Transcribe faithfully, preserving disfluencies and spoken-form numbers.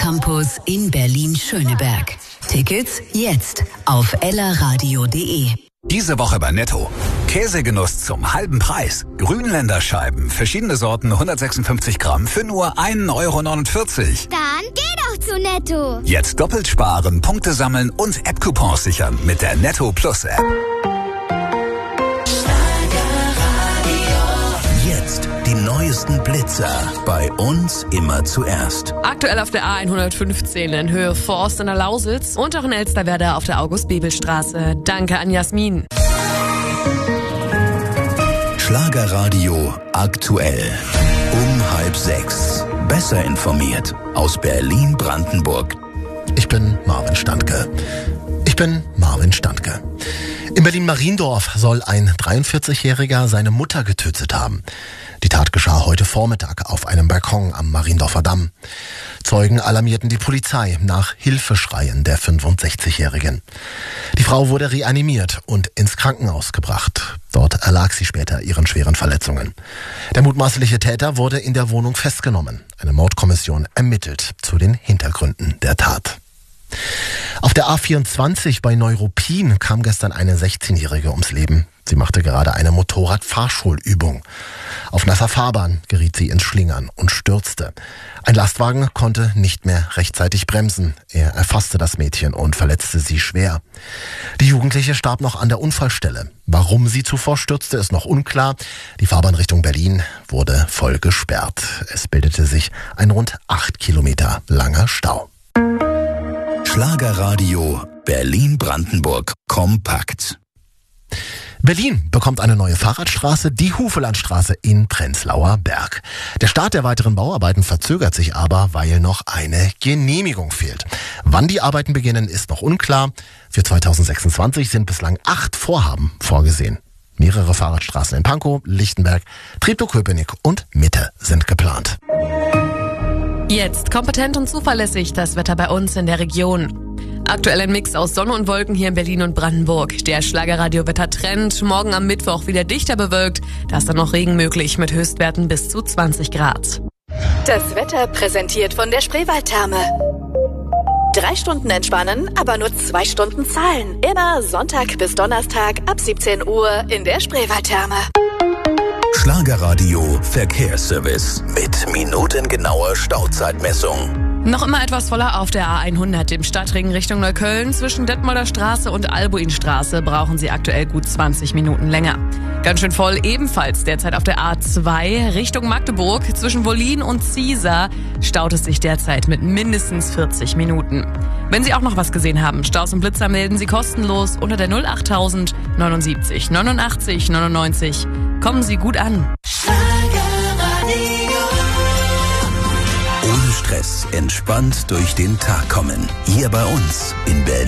Campus in Berlin-Schöneberg. Tickets jetzt auf ellaradio punkt de. Diese Woche bei Netto. Käsegenuss zum halben Preis. Grünländerscheiben, verschiedene Sorten, hundertsechsundfünfzig Gramm für nur ein Euro neunundvierzig. Dann geh doch zu Netto. Jetzt doppelt sparen, Punkte sammeln und App-Coupons sichern mit der Netto Plus App. Jetzt die neuesten Blitzer. Bei uns immer zuerst. Aktuell auf der A hundertfünfzehn in Höhe Forst in der Lausitz und auch in Elsterwerda auf der August-Bebel-Straße. Danke an Jasmin. Schlagerradio aktuell. Um halb sechs. Besser informiert aus Berlin-Brandenburg. Ich bin Marvin Standke. Ich bin Marvin Standke. In Berlin-Mariendorf soll ein dreiundvierzigjähriger seine Mutter getötet haben. Die Tat geschah heute Vormittag auf einem Balkon am Mariendorfer Damm. Zeugen alarmierten die Polizei nach Hilfeschreien der fünfundsechzigjährigen. Die Frau wurde reanimiert und ins Krankenhaus gebracht. Dort erlag sie später ihren schweren Verletzungen. Der mutmaßliche Täter wurde in der Wohnung festgenommen. Eine Mordkommission ermittelt zu den Hintergründen der Tat. Auf der A vierundzwanzig bei Neuruppin kam gestern eine sechzehnjährige ums Leben. Sie machte gerade eine Motorradfahrschulübung. Auf nasser Fahrbahn geriet sie ins Schlingern und stürzte. Ein Lastwagen konnte nicht mehr rechtzeitig bremsen. Er erfasste das Mädchen und verletzte sie schwer. Die Jugendliche starb noch an der Unfallstelle. Warum sie zuvor stürzte, ist noch unklar. Die Fahrbahn Richtung Berlin wurde voll gesperrt. Es bildete sich ein rund acht Kilometer langer Stau. Schlagerradio Berlin-Brandenburg kompakt. Berlin bekommt eine neue Fahrradstraße, die Hufelandstraße in Prenzlauer Berg. Der Start der weiteren Bauarbeiten verzögert sich aber, weil noch eine Genehmigung fehlt. Wann die Arbeiten beginnen, ist noch unklar. Für zweitausendsechsundzwanzig sind bislang acht Vorhaben vorgesehen. Mehrere Fahrradstraßen in Pankow, Lichtenberg, Treptow-Köpenick und Mitte sind geplant. Jetzt kompetent und zuverlässig das Wetter bei uns in der Region. Aktuell ein Mix aus Sonne und Wolken hier in Berlin und Brandenburg. Der Schlagerradio-Wettertrend, morgen am Mittwoch wieder dichter bewölkt. Da ist dann noch Regen möglich mit Höchstwerten bis zu zwanzig Grad. Das Wetter präsentiert von der Spreewaldtherme. Drei Stunden entspannen, aber nur zwei Stunden zahlen. Immer Sonntag bis Donnerstag ab siebzehn Uhr in der Spreewaldtherme. Schlagerradio Verkehrsservice mit minutengenauer Stauzeitmessung. Noch immer etwas voller auf der A hundert im Stadtring Richtung Neukölln. Zwischen Detmolder Straße und Albuinstraße brauchen Sie aktuell gut zwanzig Minuten länger. Ganz schön voll ebenfalls derzeit auf der A zwei Richtung Magdeburg. Zwischen Wollin und Ziesar staut es sich derzeit mit mindestens vierzig Minuten. Wenn Sie auch noch was gesehen haben, Staus und Blitzer melden Sie kostenlos unter der null achttausend neunundsiebzig neunundachtzig neunundneunzig. Kommen Sie gut an. Ohne Stress, entspannt durch den Tag kommen. Hier bei uns in Berlin.